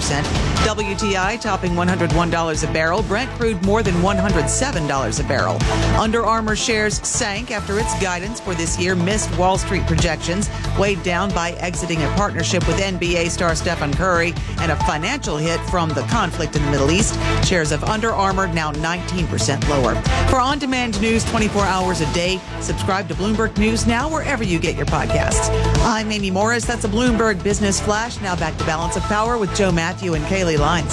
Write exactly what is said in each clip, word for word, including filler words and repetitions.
percent. W T I topping one hundred one dollars a barrel. Brent crude more than one hundred seven dollars a barrel. Under Armour shares sank after its guidance for this year missed Wall Street projections, weighed down by exiting a partnership with N B A star Stephen Curry and a financial hit from the conflict in the Middle East. Shares of Under Armour now nineteen percent lower. For on-demand news twenty-four hours a day, subscribe to Bloomberg News now wherever you get your podcasts. I'm Amy Morris. That's a Bloomberg Business Flash. Now back to Balance of Power with Joe Matthew and Kaylee Lines.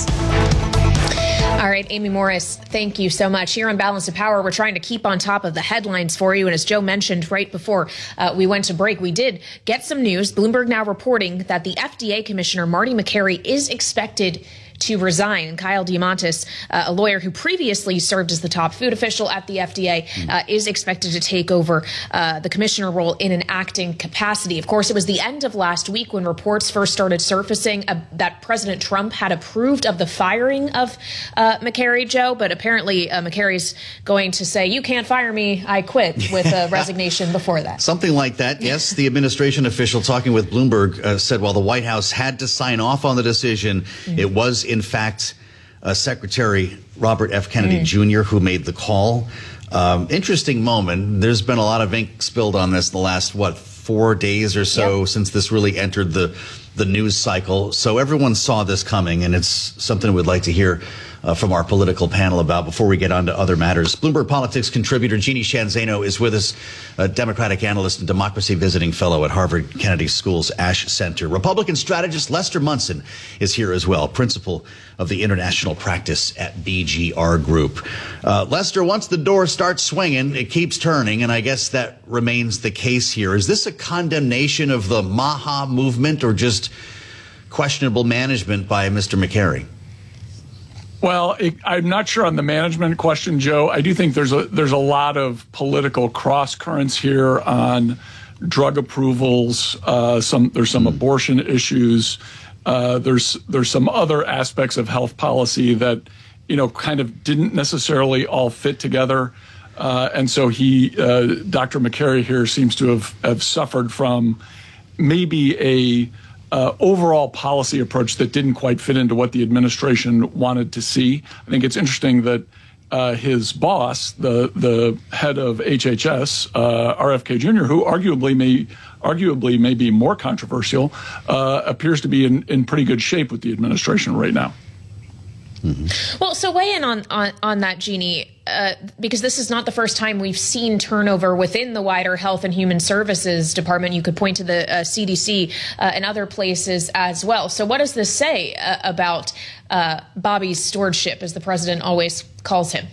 All right, Amy Morris, thank you so much. Here on Balance of Power, we're trying to keep on top of the headlines for you. And as Joe mentioned right before uh, we went to break, we did get some news. Bloomberg now reporting that the F D A Commissioner, Marty Makary, is expected to resign. Kyle Diamandis, uh, a lawyer who previously served as the top food official at the F D A, uh, is expected to take over uh, the commissioner role in an acting capacity. Of course, it was the end of last week when reports first started surfacing uh, that President Trump had approved of the firing of uh, Makary, Joe, but apparently uh, Makary's going to say, you can't fire me, I quit, with a resignation before that. Something like that, yes. The administration official talking with Bloomberg uh, said while the White House had to sign off on the decision, mm-hmm. it was in fact, uh, Secretary Robert F. Kennedy mm. Junior who made the call. Um, interesting moment. There's been a lot of ink spilled on this the last, what, four days or so yep. since this really entered the, the news cycle. So everyone saw this coming, and it's something we'd like to hear uh, from our political panel about before we get on to other matters. Bloomberg Politics contributor Jeannie Sheehan Zaino is with us, a Democratic analyst and democracy visiting fellow at Harvard Kennedy School's Ash Center. Republican strategist Lester Munson is here as well, principal of the international practice at B G R Group. Uh, Lester, once the door starts swinging, it keeps turning, and I guess that remains the case here. Is this a condemnation of the Maha movement or just questionable management by Mister Makary? Well, it, I'm not sure on the management question, Joe. I do think there's a there's a lot of political cross currents here on drug approvals. Uh, some there's some abortion issues. Uh, there's there's some other aspects of health policy that, you know, kind of didn't necessarily all fit together. Uh, and so he, uh, Doctor Makary here seems to have, have suffered from maybe a uh, overall policy approach that didn't quite fit into what the administration wanted to see. I think it's interesting that uh, his boss, the the head of H H S, uh, R F K Junior, who arguably may arguably may be more controversial, uh, appears to be in, in pretty good shape with the administration right now. Mm-hmm. Well, so weigh in on, on, on that, Jeannie, uh, because this is not the first time we've seen turnover within the wider Health and Human Services Department. You could point to the uh, C D C uh, and other places as well. So what does this say uh, about uh, Bobby's stewardship, as the president always calls him?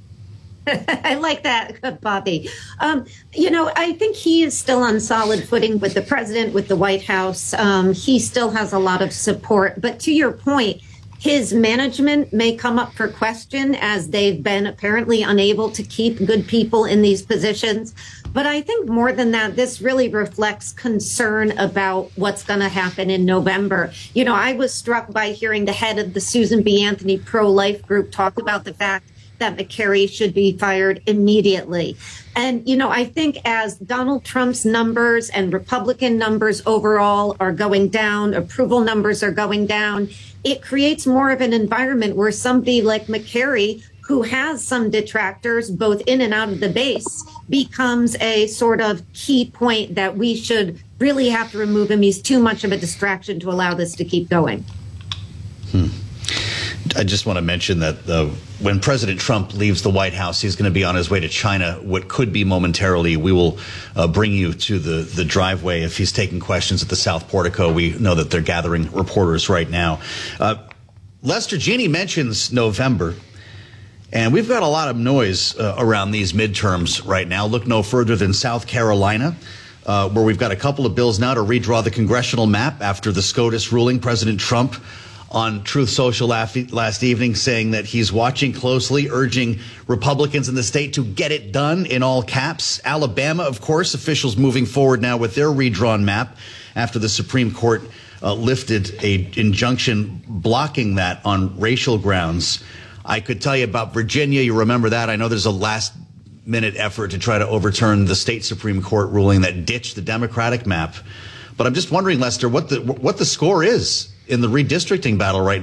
I like that, Bobby. Um, you know, I think he is still on solid footing with the president, with the White House. Um, he still has a lot of support. But to your point, his management may come up for question as they've been apparently unable to keep good people in these positions. But I think more than that, this really reflects concern about what's going to happen in November. You know, I was struck by hearing the head of the Susan B. Anthony pro-life group talk about the fact that Makary should be fired immediately. And, you know, I think as Donald Trump's numbers and Republican numbers overall are going down, approval numbers are going down, it creates more of an environment where somebody like Makary, who has some detractors both in and out of the base, becomes a sort of key point that we should really have to remove him. He's too much of a distraction to allow this to keep going. Hmm. I just want to mention that uh, when President Trump leaves the White House, he's going to be on his way to China, what could be momentarily. We will uh, bring you to the, the driveway if he's taking questions at the South Portico. We know that they're gathering reporters right now. Uh, Lester, Jeannie mentions November, and we've got a lot of noise uh, around these midterms right now. Look no further than South Carolina, uh, where we've got a couple of bills now to redraw the congressional map after the SCOTUS ruling. President Trump on Truth Social last evening saying that he's watching closely, urging Republicans in the state to get it done in all caps. Alabama, of course, officials moving forward now with their redrawn map after the Supreme Court uh, lifted a injunction blocking that on racial grounds. I could tell you about Virginia. You remember that. I know there's a last minute effort to try to overturn the state Supreme Court ruling that ditched the Democratic map. But I'm just wondering, Lester, what the what the score is in the redistricting battle right now.